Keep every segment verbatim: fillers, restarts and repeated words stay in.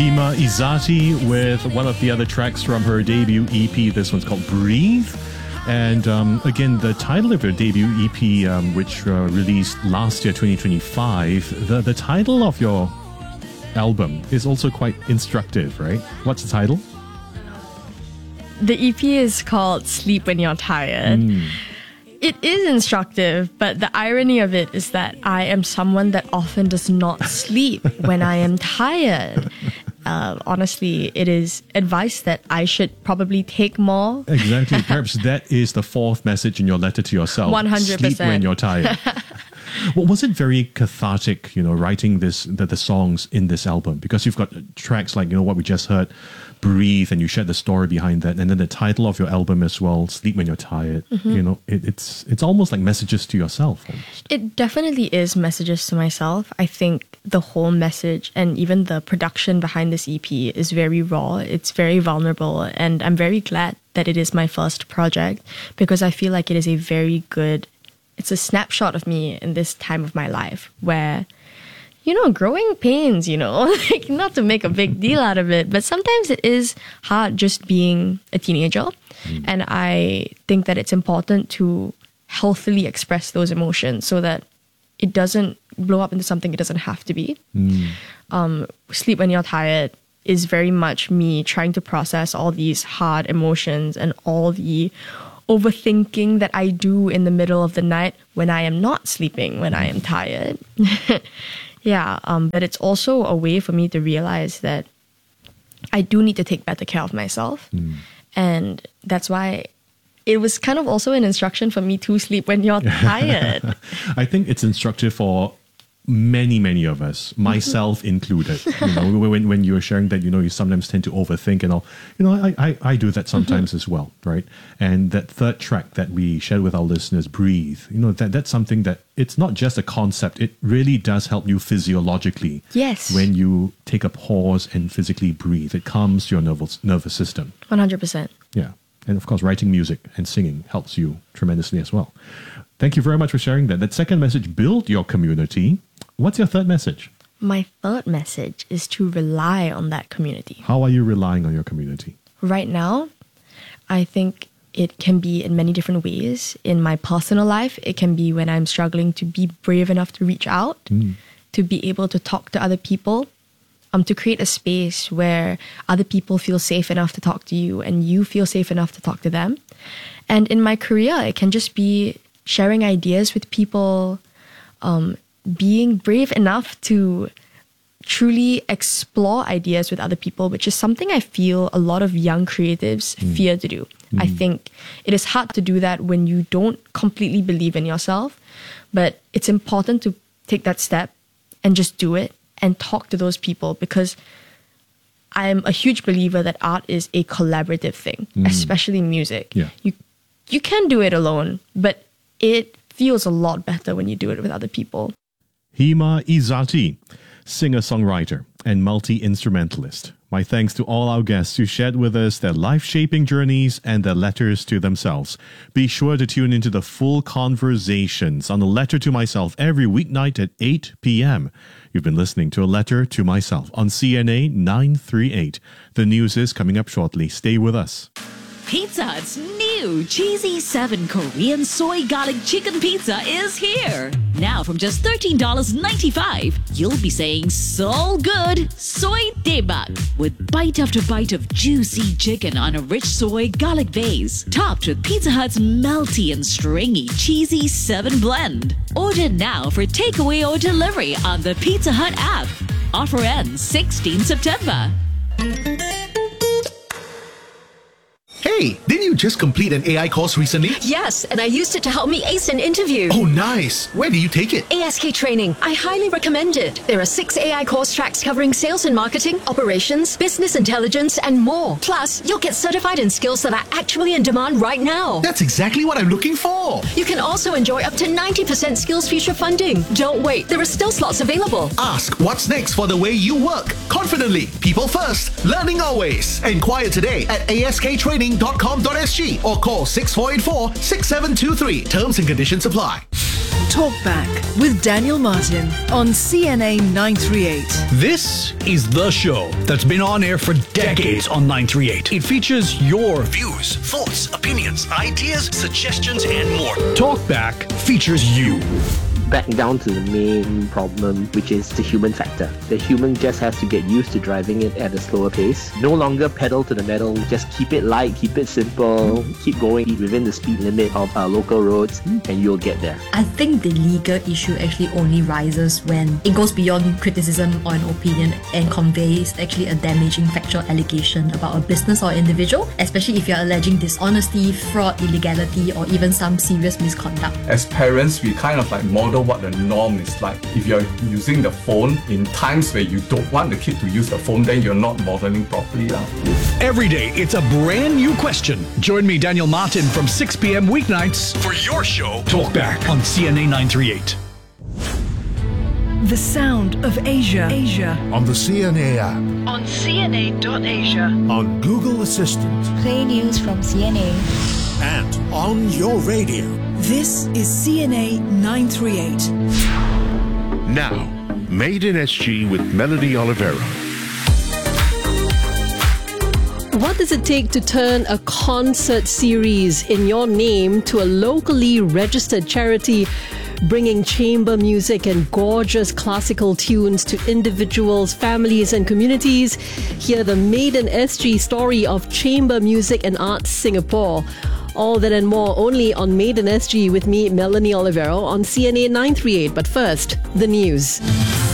Hima Izzati with one of the other tracks from her debut E P. This one's called Breathe. And um, again, the title of your debut E P, um, which uh, released last year, twenty twenty-five, the, the title of your album is also quite instructive, right? What's the title? The E P is called Sleep When You're Tired. Mm. It is instructive, but the irony of it is that I am someone that often does not sleep when I am tired. Uh, honestly, it is advice that I should probably take more. Exactly. Perhaps that is the fourth message in your letter to yourself. one hundred percent. Sleep when you're tired. Well, was it very cathartic, you know, writing this the, the songs in this album? Because you've got tracks like, you know, what we just heard, Breathe, and you shared the story behind that, and then the title of your album as well, Sleep When You're Tired. Mm-hmm. You know, it, it's it's almost like messages to yourself. Almost. It definitely is messages to myself. I think the whole message and even the production behind this E P is very raw. It's very vulnerable, and I'm very glad that it is my first project because I feel like it is a very good. It's a snapshot of me in this time of my life where, you know, growing pains, you know, like not to make a big deal out of it, but sometimes it is hard just being a teenager. Mm. And I think that it's important to healthily express those emotions so that it doesn't blow up into something it doesn't have to be. Mm. Um, Sleep When You're Tired is very much me trying to process all these hard emotions and all the overthinking that I do in the middle of the night when I am not sleeping, when I am tired. Yeah, um, but it's also a way for me to realize that I do need to take better care of myself. Mm. And that's why it was kind of also an instruction for me to sleep when you're tired. I think it's instructive for many, many of us, myself included. You know, when when you were sharing that, you know, you sometimes tend to overthink and all. You know, I I, I do that sometimes mm-hmm. as well, right? And that third track that we shared with our listeners, Breathe, you know, that that's something that it's not just a concept. It really does help you physiologically. Yes. When you take a pause and physically breathe, it calms your nervous nervous system. one hundred percent. Yeah. And of course, writing music and singing helps you tremendously as well. Thank you very much for sharing that. That second message, build your community. What's your third message? My third message is to rely on that community. How are you relying on your community? Right now, I think it can be in many different ways. In my personal life, it can be when I'm struggling to be brave enough to reach out, mm. to be able to talk to other people, um, to create a space where other people feel safe enough to talk to you and you feel safe enough to talk to them. And in my career, it can just be sharing ideas with people, um, being brave enough to truly explore ideas with other people, which is something I feel a lot of young creatives mm. fear to do. Mm. I think it is hard to do that when you don't completely believe in yourself, but it's important to take that step and just do it and talk to those people because I'm a huge believer that art is a collaborative thing, mm. especially music. Yeah. You you can do it alone, but it feels a lot better when you do it with other people. Hima Izzati, singer-songwriter and multi-instrumentalist. My thanks to all our guests who shared with us their life-shaping journeys and their letters to themselves. Be sure to tune into the full conversations on A Letter to Myself every weeknight at eight p.m. You've been listening to A Letter to Myself on C N A nine thirty-eight. The news is coming up shortly. Stay with us. Pizza Hut's new Cheesy seven Korean Soy Garlic Chicken Pizza is here. Now from just thirteen dollars and ninety-five cents, you'll be saying so good, soy daebak, with bite after bite of juicy chicken on a rich soy garlic base, topped with Pizza Hut's melty and stringy Cheesy seven blend. Order now for takeaway or delivery on the Pizza Hut app. Offer ends sixteenth September. Hey, didn't you just complete an A I course recently? Yes, and I used it to help me ace an interview. Oh, nice. Where did you take it? A S K Training. I highly recommend it. There are six A I course tracks covering sales and marketing, operations, business intelligence, and more. Plus, you'll get certified in skills that are actually in demand right now. That's exactly what I'm looking for. You can also enjoy up to ninety percent Skills Future funding. Don't wait. There are still slots available. Ask what's next for the way you work. Confidently. People first. Learning always. Enquire today at A S K training dot com dot S G or call six four eight four, six seven two three. Terms and conditions apply. Talkback with Daniel Martin on C N A nine thirty-eight. This is the show that's been on air for decades on nine thirty-eight. It features your views, thoughts, opinions, ideas, suggestions, and more. Talkback features you. Back down to the main problem, which is the human factor. The human just has to get used to driving it at a slower pace. No longer pedal to the metal, just keep it light, keep it simple, keep going within the speed limit of our local roads, and you'll get there. I think the legal issue actually only rises when it goes beyond criticism or an opinion and conveys actually a damaging factual allegation about a business or individual, especially if you're alleging dishonesty, fraud, illegality, or even some serious misconduct. As parents, we kind of like model what the norm is like. If you're using the phone in times where you don't want the kid to use the phone, then you're not modeling properly. La. Every day, it's a brand new question. Join me, Daniel Martin, from six p.m. weeknights for your show, Talkback, on C N A nine thirty-eight. The sound of Asia. Asia. On the C N A app. On C N A dot asia. On Google Assistant. Play news from C N A. And on your radio. This is C N A nine thirty-eight. Now, Made in S G with Melanie Oliveira. What does it take to turn a concert series in your name to a locally registered charity, bringing chamber music and gorgeous classical tunes to individuals, families and communities? Hear the Made in S G story of Chamber Music and Arts Singapore. All that and more only on Made in S G with me, Melanie Olivero, on C N A nine thirty-eight. But first, the news.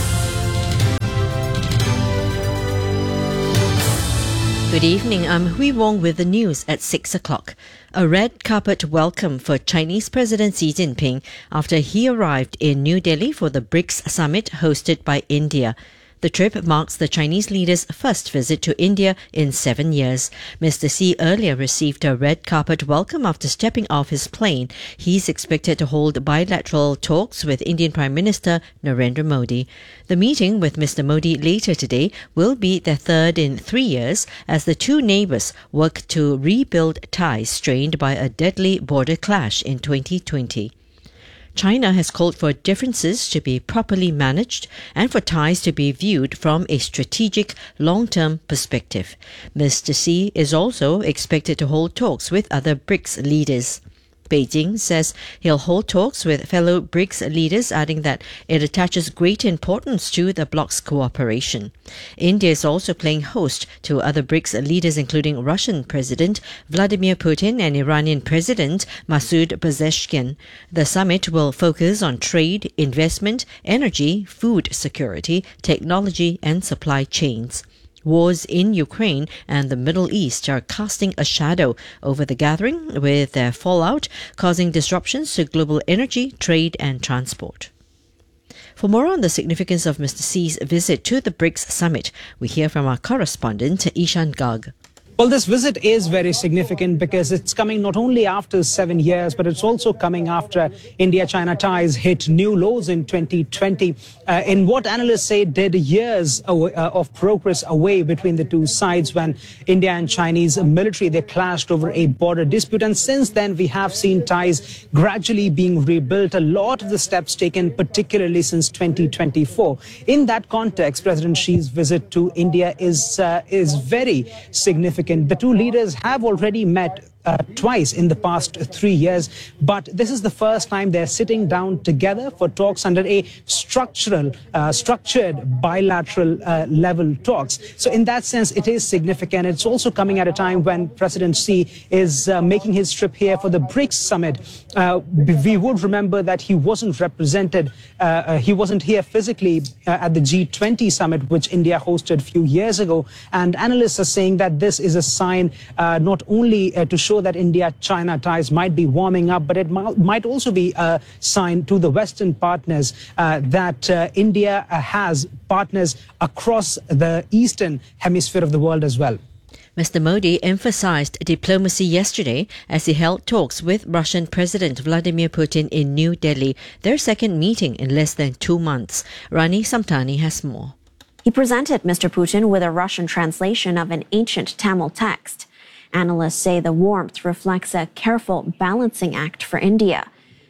Good evening, I'm Hui Wong with the news at six o'clock. A red carpet welcome for Chinese President Xi Jinping after he arrived in New Delhi for the BRICS summit hosted by India. The trip marks the Chinese leader's first visit to India in seven years. Mister Xi earlier received a red carpet welcome after stepping off his plane. He's expected to hold bilateral talks with Indian Prime Minister Narendra Modi. The meeting with Mister Modi later today will be their third in three years as the two neighbours work to rebuild ties strained by a deadly border clash in twenty twenty. China has called for differences to be properly managed and for ties to be viewed from a strategic, long-term perspective. Mister Xi is also expected to hold talks with other BRICS leaders. Beijing says he'll hold talks with fellow BRICS leaders, adding that it attaches great importance to the bloc's cooperation. India is also playing host to other BRICS leaders, including Russian President Vladimir Putin and Iranian President Masoud Pezeshkian. The summit will focus on trade, investment, energy, food security, technology and supply chains. Wars in Ukraine and the Middle East are casting a shadow over the gathering, with their fallout causing disruptions to global energy, trade and transport. For more on the significance of Mister Xi's visit to the BRICS summit, we hear from our correspondent Ishan Garg. Well, this visit is very significant because it's coming not only after seven years, but it's also coming after India-China ties hit new lows in twenty twenty. Uh, in what analysts say did years away, uh, of progress away between the two sides when India and Chinese military, they clashed over a border dispute. And since then, we have seen ties gradually being rebuilt. A lot of the steps taken, particularly since twenty twenty-four. In that context, President Xi's visit to India is, uh, is very significant. The two leaders have already met Uh, twice in the past three years, but this is the first time they're sitting down together for talks under a structural, uh, structured bilateral uh, level talks. So in that sense, it is significant. It's also coming at a time when President Xi is uh, making his trip here for the BRICS summit. Uh, we would remember that he wasn't represented, uh, uh, he wasn't here physically uh, at the G twenty summit, which India hosted a few years ago. And analysts are saying that this is a sign uh, not only uh, to show that India-China ties might be warming up, but it might also be a sign to the Western partners uh, that uh, India has partners across the Eastern hemisphere of the world as well. Mister Modi emphasized diplomacy yesterday as he held talks with Russian President Vladimir Putin in New Delhi, their second meeting in less than two months. Rani Samtani has more. He presented Mister Putin with a Russian translation of an ancient Tamil text. Analysts say the warmth reflects a careful balancing act for India.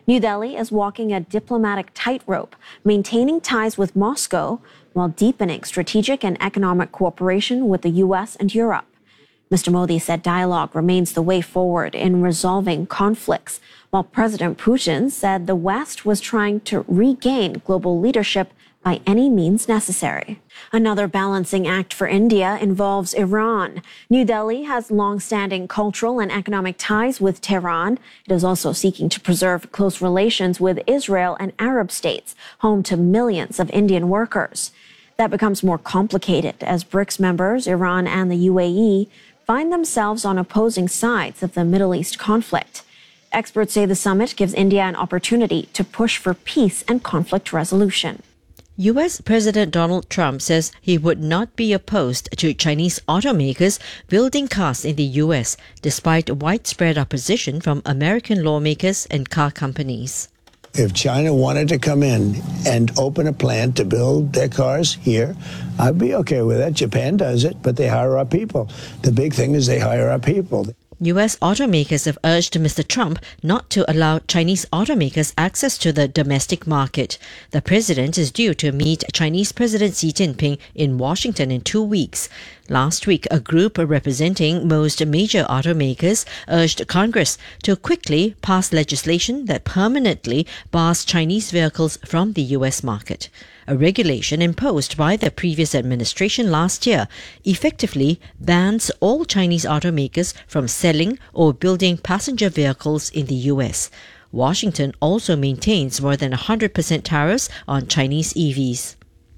New Delhi is walking a diplomatic tightrope, maintaining ties with Moscow while deepening strategic and economic cooperation with the U S and Europe. Mister Modi said dialogue remains the way forward in resolving conflicts, while President Putin said the West was trying to regain global leadership by any means necessary. Another balancing act for India involves Iran. New Delhi has long-standing cultural and economic ties with Tehran. It is also seeking to preserve close relations with Israel and Arab states, home to millions of Indian workers. That becomes more complicated as BRICS members, Iran and the U A E, find themselves on opposing sides of the Middle East conflict. Experts say the summit gives India an opportunity to push for peace and conflict resolution. U S President Donald Trump says he would not be opposed to Chinese automakers building cars in the U S, despite widespread opposition from American lawmakers and car companies. If China wanted to come in and open a plant to build their cars here, I'd be okay with that. Japan does it, but they hire our people. The big thing is they hire our people. U S automakers have urged Mister Trump not to allow Chinese automakers access to the domestic market. The president is due to meet Chinese President Xi Jinping in Washington in two weeks. Last week, a group representing most major automakers urged Congress to quickly pass legislation that permanently bars Chinese vehicles from the U S market. A regulation imposed by the previous administration last year effectively bans all Chinese automakers from selling or building passenger vehicles in the U S. Washington also maintains more than one hundred percent tariffs on Chinese E Vs.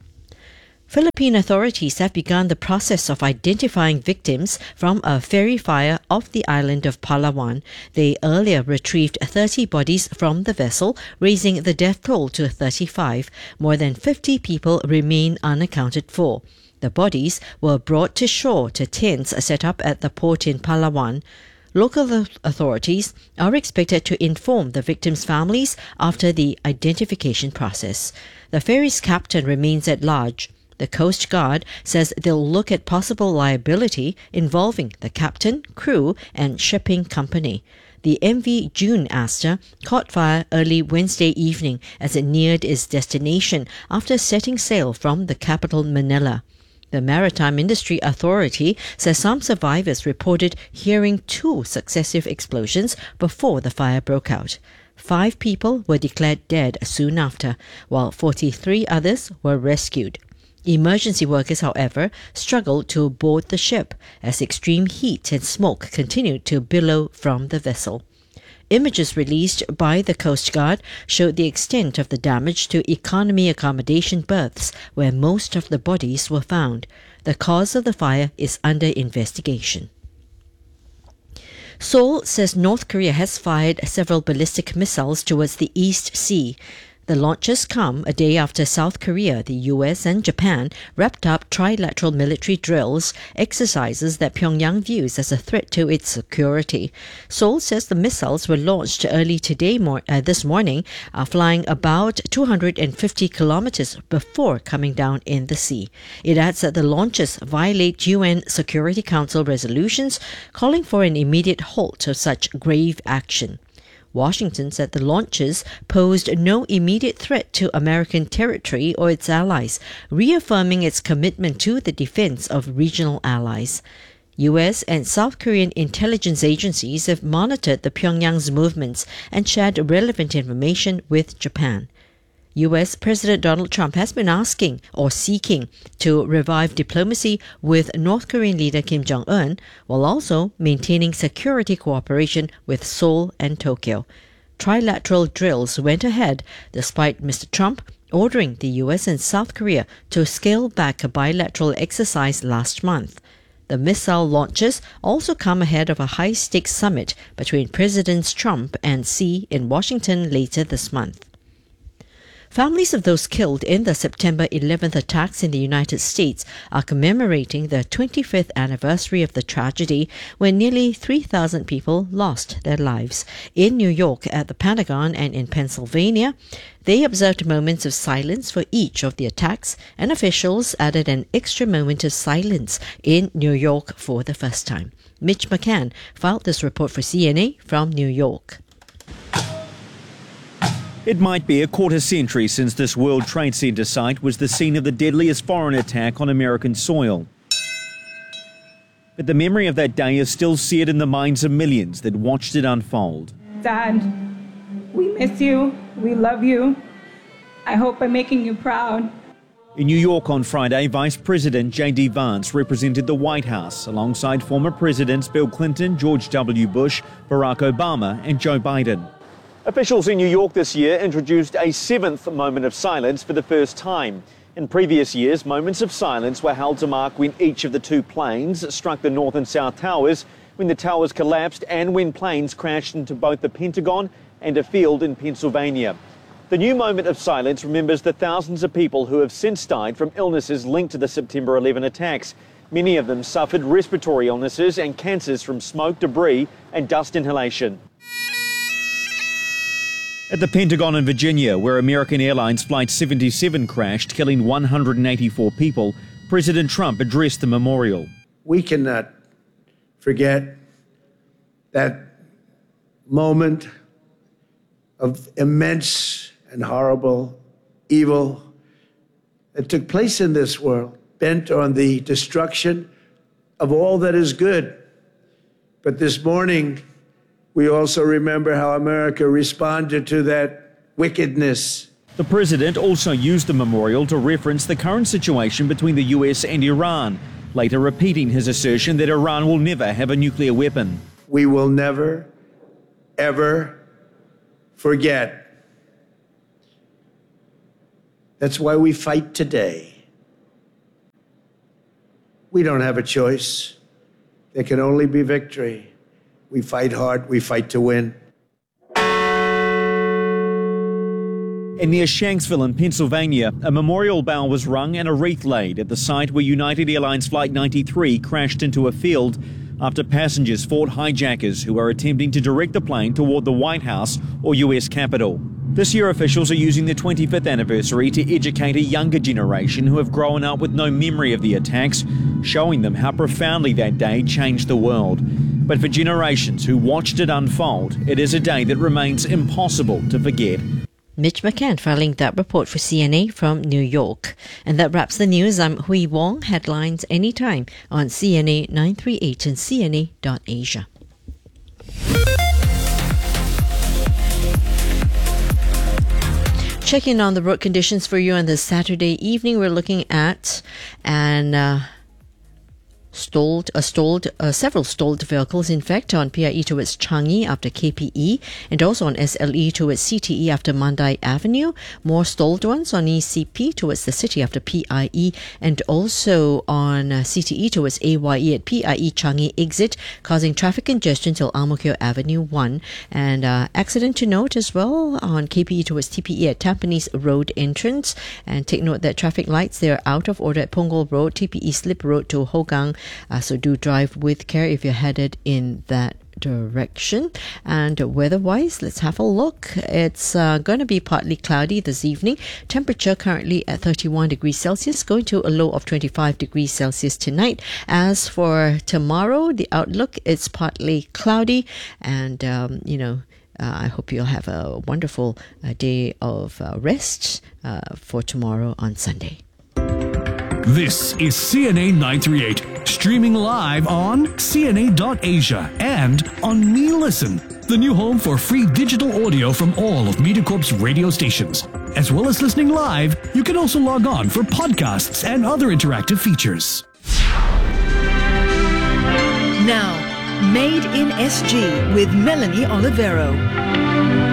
Philippine authorities have begun the process of identifying victims from a ferry fire off the island of Palawan. They earlier retrieved thirty bodies from the vessel, raising the death toll to thirty-five. More than fifty people remain unaccounted for. The bodies were brought to shore to tents set up at the port in Palawan. Local authorities are expected to inform the victims' families after the identification process. The ferry's captain remains at large. The Coast Guard says they'll look at possible liability involving the captain, crew, and shipping company. The M V June Aster caught fire early Wednesday evening as it neared its destination after setting sail from the capital Manila. The Maritime Industry Authority says some survivors reported hearing two successive explosions before the fire broke out. Five people were declared dead soon after, while forty-three others were rescued. Emergency workers, however, struggled to board the ship as extreme heat and smoke continued to billow from the vessel. Images released by the Coast Guard showed the extent of the damage to economy accommodation berths where most of the bodies were found. The cause of the fire is under investigation. Seoul says North Korea has fired several ballistic missiles towards the East Sea. The launches come a day after South Korea, the U S and Japan wrapped up trilateral military drills, exercises that Pyongyang views as a threat to its security. Seoul says the missiles were launched early today mor- uh, this morning, uh, flying about two hundred fifty kilometers before coming down in the sea. It adds that the launches violate U N Security Council resolutions calling for an immediate halt of such grave action. Washington said the launches posed no immediate threat to American territory or its allies, reaffirming its commitment to the defense of regional allies. U S and South Korean intelligence agencies have monitored the Pyongyang's movements and shared relevant information with Japan. U S President Donald Trump has been asking or seeking to revive diplomacy with North Korean leader Kim Jong-un, while also maintaining security cooperation with Seoul and Tokyo. Trilateral drills went ahead despite Mister Trump ordering the U S and South Korea to scale back a bilateral exercise last month. The missile launches also come ahead of a high-stakes summit between Presidents Trump and Xi in Washington later this month. Families of those killed in the September eleventh attacks in the United States are commemorating the twenty-fifth anniversary of the tragedy when nearly three thousand people lost their lives. In New York, at the Pentagon, and in Pennsylvania, they observed moments of silence for each of the attacks, and officials added an extra moment of silence in New York for the first time. Mitch McCann filed this report for C N A from New York. It might be a quarter century since this World Trade Center site was the scene of the deadliest foreign attack on American soil. But the memory of that day is still seared in the minds of millions that watched it unfold. Dad, we miss you. We love you. I hope I'm making you proud. In New York on Friday, Vice President J D Vance represented the White House alongside former Presidents Bill Clinton, George W. Bush, Barack Obama and Joe Biden. Officials in New York this year introduced a seventh moment of silence for the first time. In previous years, moments of silence were held to mark when each of the two planes struck the North and South Towers, when the towers collapsed and when planes crashed into both the Pentagon and a field in Pennsylvania. The new moment of silence remembers the thousands of people who have since died from illnesses linked to the September eleven attacks. Many of them suffered respiratory illnesses and cancers from smoke, debris and dust inhalation. At the Pentagon in Virginia, where American Airlines Flight seventy-seven crashed, killing one hundred eighty-four people, President Trump addressed the memorial. We cannot forget that moment of immense and horrible evil that took place in this world, bent on the destruction of all that is good. But this morning, we also remember how America responded to that wickedness. The president also used the memorial to reference the current situation between the U S and Iran, later repeating his assertion that Iran will never have a nuclear weapon. We will never, ever forget. That's why we fight today. We don't have a choice. There can only be victory. We fight hard, we fight to win. And near Shanksville in Pennsylvania, a memorial bell was rung and a wreath laid at the site where United Airlines Flight ninety-three crashed into a field after passengers fought hijackers who were attempting to direct the plane toward the White House or U S Capitol. This year, officials are using the twenty-fifth anniversary to educate a younger generation who have grown up with no memory of the attacks, showing them how profoundly that day changed the world. But for generations who watched it unfold, it is a day that remains impossible to forget. Mitch McCann filing that report for C N A from New York. And that wraps the news. I'm Hui Wong. Headlines anytime on C N A nine thirty-eight and C N A dot asia. Checking on the road conditions for you on this Saturday evening. We're looking at an uh, stalled, uh, stalled, uh, several stalled vehicles, in fact, on P I E towards Changi after K P E, and also on S L E towards C T E after Mandai Avenue. More stalled ones on E C P towards the city after P I E, and also on uh, C T E towards A Y E at P I E Changi exit, causing traffic congestion till Ang Mo Kio Avenue one. And uh, accident to note as well on K P E towards T P E at Tampines Road entrance. And take note that traffic lights, they are out of order at Punggol Road, T P E Slip Road to Hougang. Uh, so do drive with care if you're headed in that direction. And weather-wise, let's have a look. It's uh, going to be partly cloudy this evening. Temperature currently at thirty-one degrees Celsius, going to a low of twenty-five degrees Celsius tonight. As for tomorrow, the outlook, it's partly cloudy, and um, you know, Uh, I hope you'll have a wonderful uh, day of uh, rest uh, for tomorrow on Sunday. This is C N A nine thirty-eight, streaming live on C N A dot asia and on Me Listen, the new home for free digital audio from all of MediaCorp's radio stations. As well as listening live, you can also log on for podcasts and other interactive features. Now, Made in S G with Melanie Olivero.